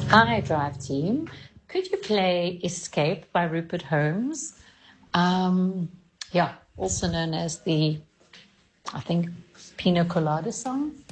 Hi, Drive Team. Could you play Escape by Rupert Holmes? Yeah, also known as the, I think, Pina Colada song.